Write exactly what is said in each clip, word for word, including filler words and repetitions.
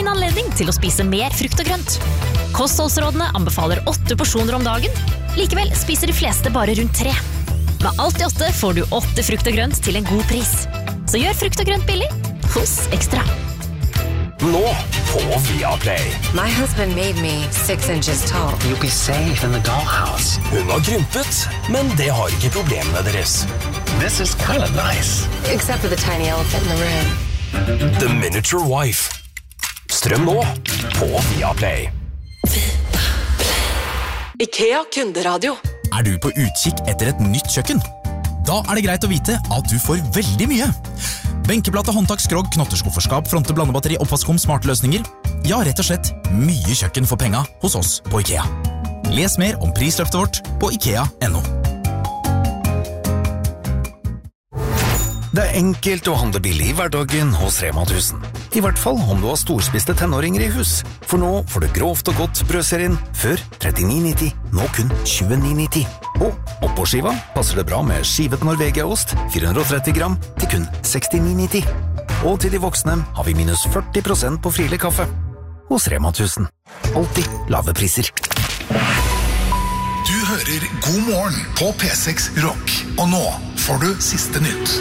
fin anledning til å spise mer frukt og grønt. Kostholdsrådene anbefaler åtte porsjoner om dagen. Likevel spiser de fleste bare rundt tre. Med alt i åtte får du åtte frukt og grønt til en god pris. Så gjør frukt og grønt billig hos Ekstra. Nå på Viaplay. My husband made me six inches tall. You'll be safe in the dollhouse. Hun har krympet, men det har ikke problemene deres. This is kind of nice. Except for the tiny elephant in the room. The Miniature Wife. Strøm nå på Viaplay. IKEA kunderadio. Er du på utkikk etter et nytt kjøkken? Da er det greit å vite at du får veldig mye. Benkeplate, håndtak, skrog, knotterskufferskap, fronte, blandebatteri, oppvaskkom, smarte løsninger. Ja, rett og slett mye kjøkken for penga hos oss på IKEA. Les mer om prisløftet vårt på ikea punktum no. Det er enkelt å handle billig i hverdagen hos Rema tusen. I hvert fall om du har storspiste tenåringer i hus. For nå får du grovt og godt brødserien før trettini nitti, nå kun tjueni nitti. Og oppå skiva passer det bra med skivet Norvegia-ost, fire hundre og tretti gram, til kun sekstini nitti. Og til de voksne har vi minus førti prosent på frilig kaffe. Hos Rema tusen. Alltid lave priser. Du hører God morgen på P seks Rock. Og nå får du siste nytt.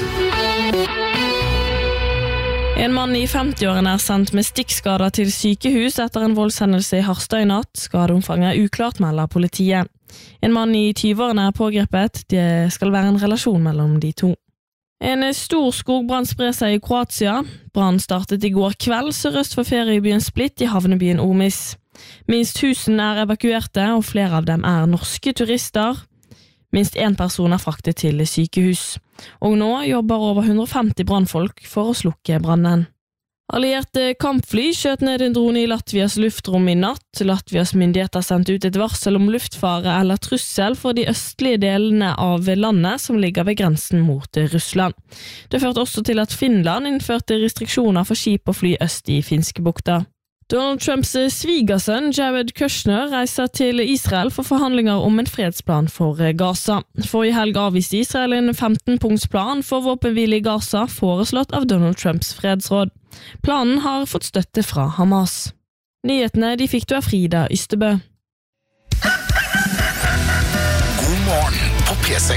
En mann i femti-årene er sendt med stikkskader til sykehus etter en voldshendelse i Harstad i natt. Skadeomfanget er uklart, melder politiet. En mann i tyve-årene er pågrepet. Det skal være en relasjon mellom de to. En stor skogbrann sprer seg i Kroatia. Brannen startet i går kveld sørøst for feriebyen Split i havnebyen Omis. Minst tusen er evakuerte, og flere av dem er norske turister. Minst en person er fraktet til sykehus. Og nå jobber over hundre og femti brannfolk for å slukke brannen. Allierte kampfly skjøt ned en drone i Latvias luftrom i natt. Latvias myndigheter sendte ut et varsel om luftfare eller trussel for de østlige delene av landet som ligger ved grensen mot Russland. Det førte også til at Finland innførte restriksjoner for skip og fly øst i Finskebukta. Donald Trumps svigersønn Jared Kushner reiser til Israel for forhandlinger om en fredsplan for Gaza. Forrige helg avviste Israel en femten-punktsplan for våpenhvile i Gaza foreslått av Donald Trumps fredsråd. Planen har fått støtte fra Hamas. Nyhetene de fikk du av Frida Ystebø. God morgen på P seks.